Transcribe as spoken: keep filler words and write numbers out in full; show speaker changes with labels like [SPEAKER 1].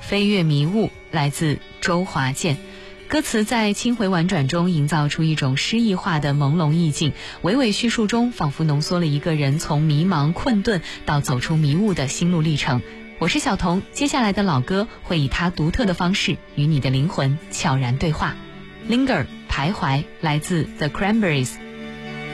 [SPEAKER 1] 飞越迷雾来自周华健。歌词在轻回婉转中营造出一种诗意化的朦胧意境，娓娓叙述中仿佛浓缩了一个人从迷茫困顿到走出迷雾的心路历程。我是小童，接下来的老歌会以他独特的方式与你的灵魂悄然对话。 Linger 徘徊来自 The Cranberries。